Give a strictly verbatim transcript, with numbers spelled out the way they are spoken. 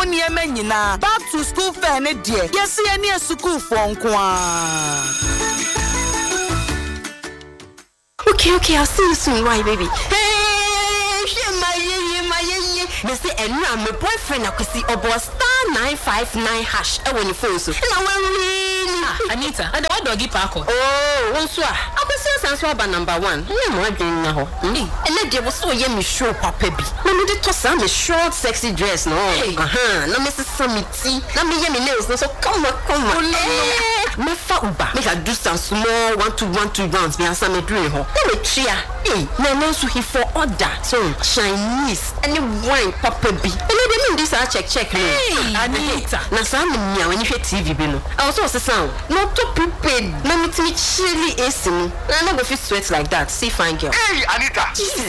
niema nyina back to school fair ne de yesi ye ne school fo nko a. Okay, okay, I'll see you soon. Why, baby? Hey, my yeah, my yeah. Me say, and now my boyfriend I could see about star nine five nine hash. I want your phone so. And I want Anita, and what doggy parko? Oh, one so. I could see us answer about number one. No more doing now. And then there was so yeah, me show papa be. No me de toss am short sexy dress no. Uh-huh. No me say samiti. No me yeah me nails no so come on, come on. Me fa uba. Make I do some small one to one two rounds. Me answer me doing ho. No me tria. Hey, na no so he for order. So Chinese any wine papa be. And they mean this I check check no. Hey, Anita. Na sa me nya when you hear T V be no. I also say sound. Not to prepared. Na me timi chili ace no. Na no go fit sweat like that. See fine girl. Hey, Anita.